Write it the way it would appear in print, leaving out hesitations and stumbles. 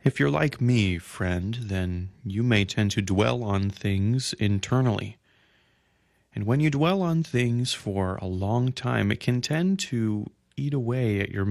If you're like me, friend, then you may tend to dwell on things internally. And when you dwell on things for a long time, it can tend to eat away at your